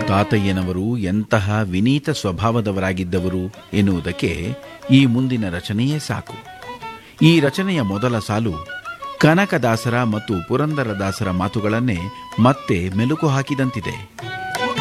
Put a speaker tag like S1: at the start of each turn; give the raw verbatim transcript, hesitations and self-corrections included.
S1: ತಾತಯ್ಯನವರು ಎಂತಹ ವಿನೀತ ಸ್ವಭಾವದವರಾಗಿದ್ದವರು ಎನ್ನುವುದಕ್ಕೆ ಈ ಮುಂದಿನ ರಚನೆಯೇ ಸಾಕು. ಈ ರಚನೆಯ ಮೊದಲ ಸಾಲು ಕನಕದಾಸರ ಮತ್ತು ಪುರಂದರದಾಸರ ಮಾತುಗಳನ್ನೇ ಮತ್ತೆ ಮೆಲುಕು ಹಾಕಿದಂತಿದೆ.